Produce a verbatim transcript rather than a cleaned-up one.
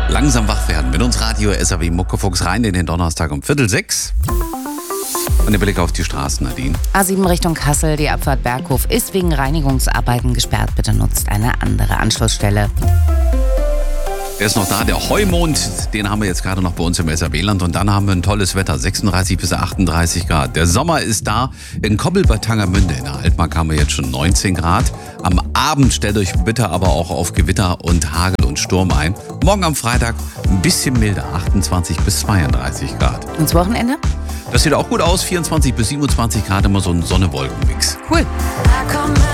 Langsam wach werden mit uns Radio S A W Muckefuchs rein in den Donnerstag um Viertel sechs. Und der Blick auf die Straßen, Nadine. A sieben Richtung Kassel, die Abfahrt Berghof ist wegen Reinigungsarbeiten gesperrt. Bitte nutzt eine andere Anschlussstelle. Der ist noch da, der Heumond, den haben wir jetzt gerade noch bei uns im S A W-Land. Und dann haben wir ein tolles Wetter, sechsunddreißig bis achtunddreißig Grad. Der Sommer ist da. In Kobbel bei Tangermünde in der Altmark haben wir jetzt schon neunzehn Grad. Am Abend stellt euch bitte aber auch auf Gewitter und Hagel und Sturm ein. Morgen am Freitag ein bisschen milder, achtundzwanzig bis zweiunddreißig Grad. Und das Wochenende? Das sieht auch gut aus, vierundzwanzig bis siebenundzwanzig Grad, immer so ein Sonne-Wolken-Mix. Cool.